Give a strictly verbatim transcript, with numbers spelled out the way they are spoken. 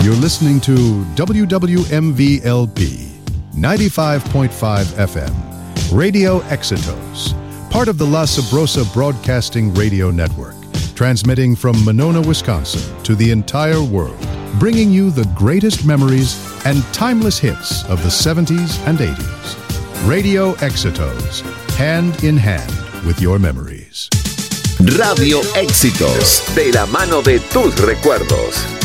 You're listening to W W M V L P, ninety-five point five F M, Radio Éxitos, part of the La Sabrosa Broadcasting Radio Network, transmitting from Monona, Wisconsin, to the entire world, bringing you the greatest memories and timeless hits of the seventies and eighties. Radio Éxitos, hand in hand with your memories. Radio Éxitos, de la mano de tus recuerdos.